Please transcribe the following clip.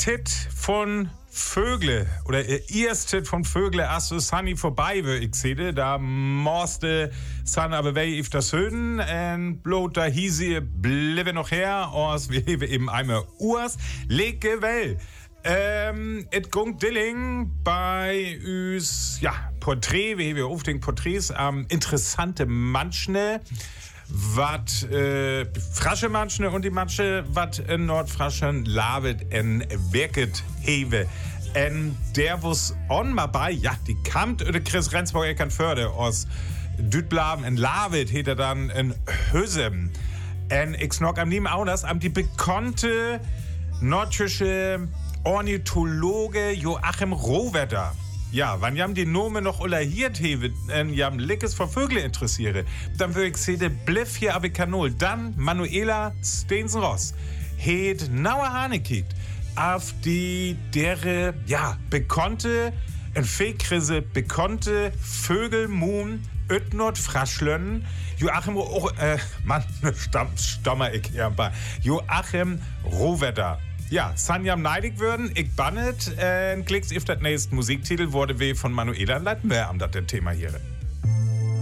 Tit von Vögle oder Tit von Vögle, als so Sunny vorbei war, ich sehe, da musste Sun aber wei auf das Höhen und bloß da hieß sie, bliebe noch her, als wir eben einmal Urs, lege well. Et gung Dilling bei uns, ja, Porträt, wie wir auf den Porträts, interessante Manschne, wat frasche Manschne und die Manche, wat in Nordfraschen lavet en werket hewe. En der was on mal bei, ja, die kamt oder Chris Rendsburg eckern Förde aus Dütblaven en lavet, heet er dann in Hösem. En ich snog am Niem auch das, am die bekannte nordische Ornithologe Joachim Rohwetter. Ja, wann jam die Nome noch olahiert hewe, jam Lickes vor Vögel interessiere, dann würde ich sehen, bliff hier Abikanol, dann Manuela Steensen-Ross, het nauer Hanekit, auf die dere, ja, bekannte, en Feekrise, bekannte Vögelmuhm, Ötnord Fraschlön, Joachim, Stammer ich hier ein paar, Joachim Rohwetter. Ja, Sanjam neidig würden, ich bannet, klicks auf das nächste Musiktitel, wurde wie von Manuela Leitner am das Thema hier.